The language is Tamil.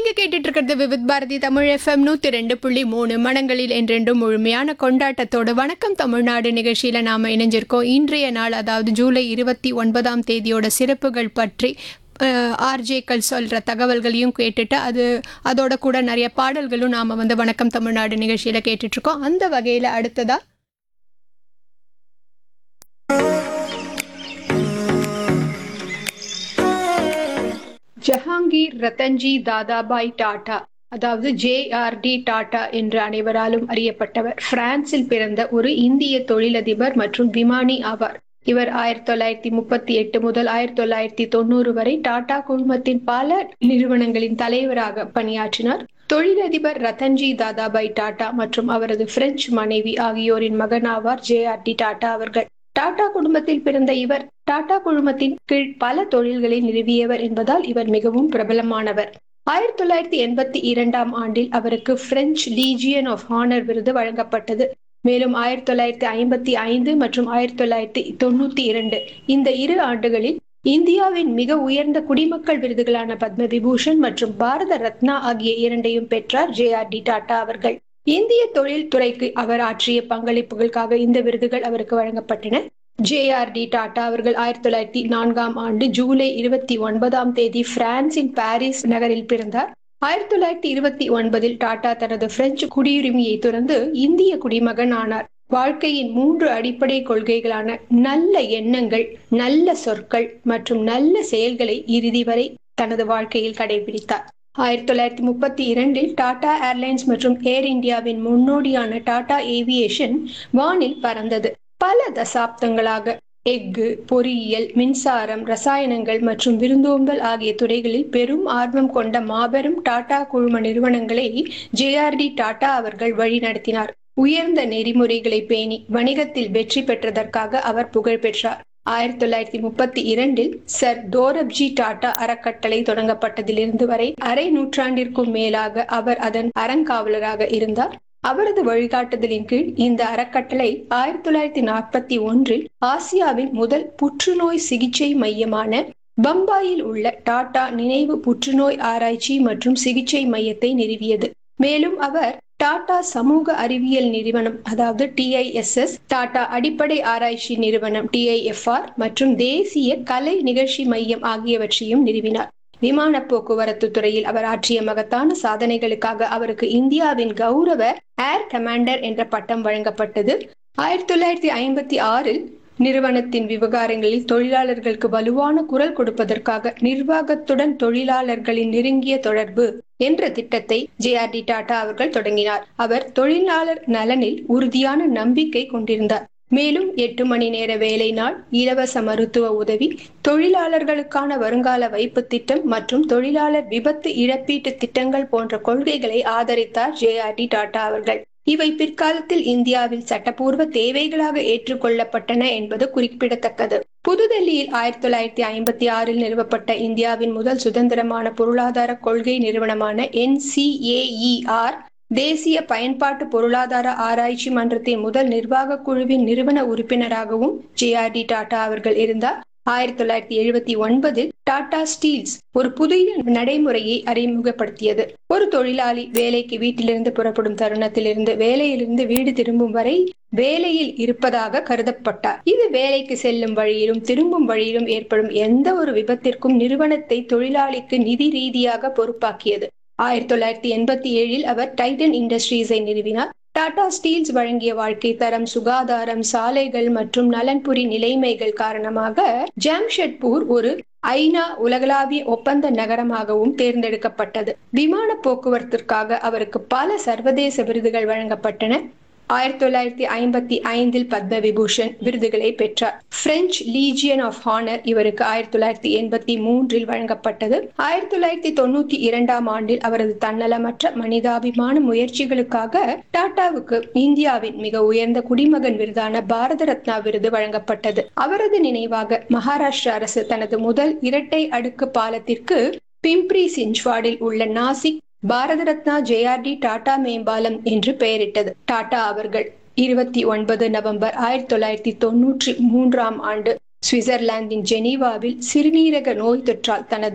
நீங்க கேட்டுட்டு இருக்கிறது விவித் பாரதி தமிழ் எஃப்எம் 102.3 மனங்களில் என்றென்றும் முழுமையான கொண்டாட்டத்தோடு வணக்கம் தமிழ்நாடு நிகழ்ச்சியில நாம இணைஞ்சிருக்கோம். இன்றைய நாள் அதாவது ஜூலை 29ஆம் தேதியோட சிறப்புகள் பற்றி ஆர்ஜேக்கள் சொல்ற தகவல்களையும் கேட்டுட்டு அதோட கூட நிறைய பாடல்களும் நாம வணக்கம் தமிழ்நாடு நிகழ்ச்சியில கேட்டுட்டு இருக்கோம். அந்த வகையில அடுத்ததா ஜஹாங்கீர் ரத்தன்ஜி தாதாபாய் டாடா அதாவது JRD டாடா என்று அனைவராலும் அறியப்பட்டவர் பிரான்சில் பிறந்த ஒரு இந்திய தொழிலதிபர் மற்றும் விமானி ஆவார். இவர் 1938 முதல் 1990 வரை டாடா குழுமத்தின் பல நிறுவனங்களின் தலைவராக பணியாற்றினார். தொழிலதிபர் ரத்தன்ஜி தாதாபாய் டாடா மற்றும் அவரது பிரெஞ்சு மனைவி ஆகியோரின் மகனாவார் JRD டாடா அவர்கள். டாடா குடும்பத்தில் பிறந்த இவர் டாடா குழுமத்தின் கீழ் பல தொழில்களை நிறுவியவர் என்பதால் இவர் மிகவும் பிரபலமானவர். 1982ஆம் ஆண்டில் அவருக்கு பிரெஞ்சு லீஜியன் ஆஃப் ஹானர் விருது வழங்கப்பட்டது. மேலும் 1955 மற்றும் 1992 இந்த 2 ஆண்டுகளில் இந்தியாவின் மிக உயர்ந்த குடிமக்கள் விருதுகளான பத்ம விபூஷன் மற்றும் பாரத ரத்னா ஆகிய 2ஐயும் பெற்றார் JRD டாடா அவர்கள். இந்திய தொழில் துறைக்கு அவர் ஆற்றிய பங்களிப்புகளுக்காக இந்த விருதுகள் அவருக்கு வழங்கப்பட்டன. JRD டாடா அவர்கள் 1904ஆம் ஆண்டு ஜூலை 29ஆம் தேதி பிரான்சின் பாரிஸ் நகரில் பிறந்தார். 1929இல் டாடா தனது பிரெஞ்சு குடியுரிமையை துறந்து இந்திய குடிமகன் ஆனார். வாழ்க்கையின் 3 அடிப்படை கொள்கைகளான நல்ல எண்ணங்கள், நல்ல சொற்கள் மற்றும் நல்ல செயல்களை இறுதி வரை தனது வாழ்க்கையில் கடைபிடித்தார். 1932இல் டாடா ஏர்லைன்ஸ் மற்றும் ஏர் இந்தியாவின் முன்னோடியான டாடா ஏவியேஷன் வானில் பறந்தது. பல தசாப்தங்களாக எஃகு, பொறியியல், மின்சாரம், ரசாயனங்கள் மற்றும் விருந்தோம்பல் ஆகிய துறைகளில் பெரும் ஆர்வம் கொண்ட மாபெரும் டாடா குழும நிறுவனங்களை JRD டாடா அவர்கள் வழிநடத்தினார். உயர்ந்த நெறிமுறைகளை பேணி வணிகத்தில் வெற்றி பெற்றதற்காக அவர் புகழ் பெற்றார். 1932இல் சர் தோரப்ஜி டாடா அறக்கட்டளை தொடங்கப்பட்டதிலிருந்து வரை அரை நூற்றாண்டிற்கும் மேலாக அவர் அதன் அறங்காவலராக இருந்தார். அவரது வழிகாட்டுதலின் கீழ் இந்த அறக்கட்டளை 1941இல் ஆசியாவின் முதல் புற்றுநோய் சிகிச்சை மையமான பம்பாயில் உள்ள டாடா நினைவு புற்றுநோய் ஆராய்ச்சி மற்றும் சிகிச்சை மையத்தை நிறுவியது. மேலும் அவர் டாடா சமூக அறிவியல் நிறுவனம் அதாவது TISS, டாடா அடிப்படை ஆராய்ச்சி நிறுவனம் TIFR மற்றும் தேசிய கலை நிகழ்ச்சி மையம் ஆகியவற்றையும் நிறுவினார். விமான போக்குவரத்து துறையில் அவர் ஆற்றிய மகத்தான சாதனைகளுக்காக அவருக்கு இந்தியாவின் கௌரவ ஏர் கமாண்டர் என்ற பட்டம் வழங்கப்பட்டது. 1956இல் நிறுவனத்தின் விவகாரங்களில் தொழிலாளர்களுக்கு வலுவான குரல் கொடுப்பதற்காக நிர்வாகத்துடன் தொழிலாளர்களின் நெருங்கிய தொடர்பு என்ற திட்டத்தை JRD டாடா அவர்கள் தொடங்கினார். அவர் தொழிலாளர் நலனில் உறுதியான நம்பிக்கை கொண்டிருந்தார். மேலும் 8 மணி நேர வேலை நாள், இலவச மருத்துவ உதவி, தொழிலாளர்களுக்கான வருங்கால வைப்பு திட்டம் மற்றும் தொழிலாளர் விபத்து இழப்பீட்டு திட்டங்கள் போன்ற கொள்கைகளை ஆதரித்தார் JRD டாடா அவர்கள். இவை பிற்காலத்தில் இந்தியாவில் சட்டப்பூர்வ தேவைகளாக ஏற்றுக்கொள்ளப்பட்டன என்பது குறிப்பிடத்தக்கது. புதுடெல்லியில் 1956இல் நிறுவப்பட்ட இந்தியாவின் முதல் சுதந்திரமான பொருளாதார கொள்கை நிறுவனமான NCAER தேசிய பயன்பாட்டு பொருளாதார ஆராய்ச்சி மன்றத்தின் முதல் நிர்வாக குழுவின் நிறுவன உறுப்பினராகவும் JRD டாடா அவர்கள் இருந்தார். 1979இல் டாடா ஸ்டீல்ஸ் ஒரு புதிய நடைமுறையை அறிமுகப்படுத்தியது. ஒரு தொழிலாளி வேலைக்கு வீட்டிலிருந்து புறப்படும் தருணத்திலிருந்து வேலையிலிருந்து வீடு திரும்பும் வரை வேலையில் இருப்பதாக கருதப்பட்டார். இது வேலைக்கு செல்லும் வழியிலும் திரும்பும் வழியிலும் ஏற்படும் எந்த ஒரு விபத்திற்கும் நிறுவனத்தை தொழிலாளிக்கு நிதி ரீதியாக பொறுப்பாக்கியது. 1987இல் அவர் டைட்டன் இண்டஸ்ட்ரீஸை நிறுவினார். டாடா ஸ்டீல்ஸ் வழங்கிய வாழ்க்கை தரம், சுகாதாரம், சாலைகள் மற்றும் நலன்புரி நிலைமைகள் காரணமாக ஜாம்ஷெட்பூர் ஒரு ஐநா உலகளாவிய ஒப்பந்த நகரமாகவும் தேர்ந்தெடுக்கப்பட்டது. விமான போக்குவரத்திற்காக அவருக்கு பல சர்வதேச விருதுகள் வழங்கப்பட்டன. 1955இல் பத்ம விபூஷன் விருதுகளை பெற்றார். பிரெஞ்சு லீஜியன் ஆஃப் ஹானர் இவருக்கு 1983இல் வழங்கப்பட்டது. 1992ஆம் ஆண்டில் அவரது தன்னலமற்ற மனிதாபிமான முயற்சிகளுக்காக டாடாவுக்கு இந்தியாவின் மிக உயர்ந்த குடிமகன் விருதான பாரத ரத்னா விருது வழங்கப்பட்டது. அவரது நினைவாக மகாராஷ்டிரா அரசு தனது முதல் இரட்டை அடுக்கு பாலத்திற்கு பிம்ப்ரி சிஞ்ச்வாடில் உள்ள நாசிக் பாரத ரத்னா JRD டாடா மேம்பாலம் என்று பெயரிட்டது. டாடா அவர்கள் 29 நவம்பர் 1993ஆம் ஆண்டு சுவிட்சர்லாந்தின் ஜெனீவாவில் சிறுநீரக நோய் தொற்றால் தனது